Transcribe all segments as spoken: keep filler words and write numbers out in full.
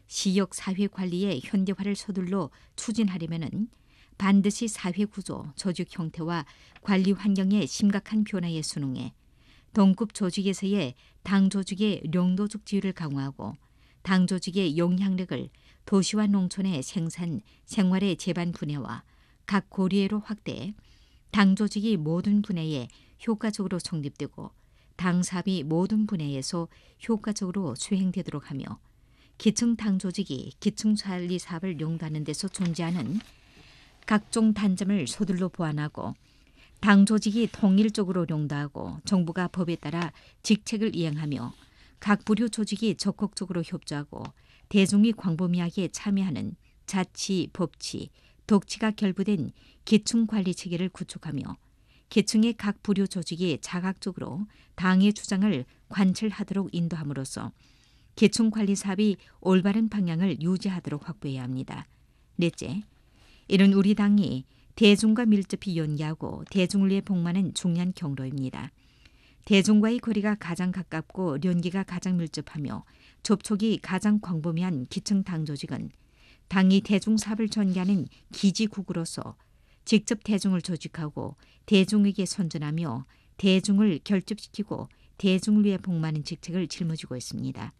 시역 사회 관리의 현대화를 서둘러 추진하려면은 반드시 사회 구조, 조직 형태와 관리 환경의 심각한 변화에 순응해 동급 조직에서의 당 조직의 령도적 지위를 강화하고 당 조직의 영향력을 도시와 농촌의 생산, 생활의 재반 분야와 각 고리회로 확대해 당 조직이 모든 분야에 효과적으로 성립되고 당 사업이 모든 분야에서 효과적으로 수행되도록 하며 기층 당 조직이 기층 관리 사업을 용도하는 데서 존재하는 각종 단점을 서둘러 보완하고 당 조직이 통일적으로 용도하고 정부가 법에 따라 직책을 이행하며 각 부류 조직이 적극적으로 협조하고 대중이 광범위하게 참여하는 자치, 법치, 독치가 결부된 기층 관리 체계를 구축하며 기층의 각 부류 조직이 자각적으로 당의 주장을 관철하도록 인도함으로써 기층 관리 사업이 올바른 방향을 유지하도록 확보해야 합니다. 넷째, 이는 우리 당이 대중과 밀접히 연계하고 대중을 위해 복무하는 중요한 경로입니다. 대중과의 거리가 가장 가깝고 연계가 가장 밀접하며 접촉이 가장 광범위한 기층 당 조직은 당이 대중 사업을 전개하는 기지국으로서 직접 대중을 조직하고 대중에게 선전하며 대중을 결집시키고 대중을 위해 복무하는 직책을 짊어지고 있습니다.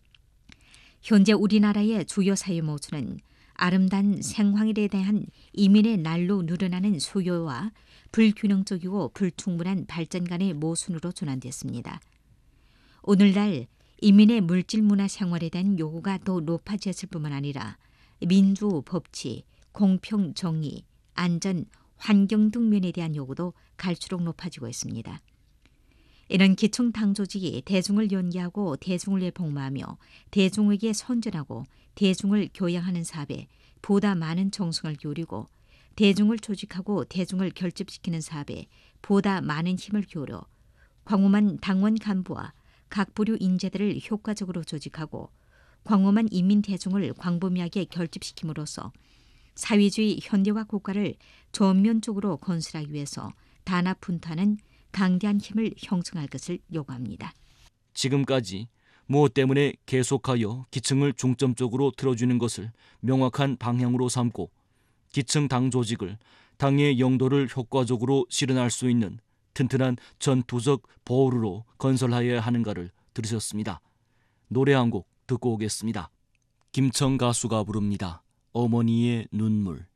현재 우리나라의 주요 사회 모순은 아름다운 생활에 대한 이민의 날로 늘어나는 수요와 불균형적이고 불충분한 발전 간의 모순으로 전환됐습니다. 오늘날 이민의 물질 문화 생활에 대한 요구가 더 높아졌을 뿐만 아니라 민주, 법치, 공평, 정의, 안전, 환경 등 면에 대한 요구도 갈수록 높아지고 있습니다. 이런 기층 당 조직이 대중을 연계하고 대중을 위해 복무하며 대중에게 선전하고 대중을 교양하는 사업에 보다 많은 정성을 기울이고 대중을 조직하고 대중을 결집시키는 사업에 보다 많은 힘을 기울여 광범한 당원 간부와 각 부류 인재들을 효과적으로 조직하고 광범한 인민 대중을 광범위하게 결집시킴으로써 사회주의 현대화 국가를 전면적으로 건설하기 위해서 단합분투하는 강대한 힘을 형성할 것을 요구합니다. 지금까지 무엇 때문에 계속하여 기층을 중점적으로 틀어주는 것을 명확한 방향으로 삼고 기층 당 조직을 당의 영도를 효과적으로 실현할 수 있는 튼튼한 전투적 보루로 건설하여야 하는가를 들으셨습니다. 노래 한 곡 듣고 오겠습니다. 김청 가수가 부릅니다. 어머니의 눈물.